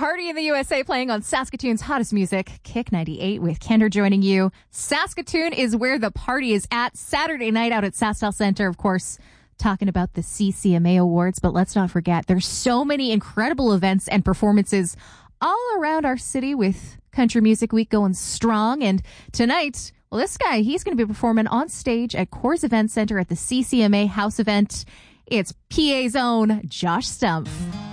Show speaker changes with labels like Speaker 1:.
Speaker 1: Party in the USA playing on Saskatoon's hottest music, Kick 98 with Kendra joining you. Saskatoon is where the party is at Saturday night out at SaskTel Center, of course, talking about the CCMA Awards. But let's not forget, there's so many incredible events and performances all around our city with Country Music Week going strong. And tonight, well, this guy, he's going to be performing on stage at Coors Event Center at the CCMA House event. It's PA's own Josh Stumpf.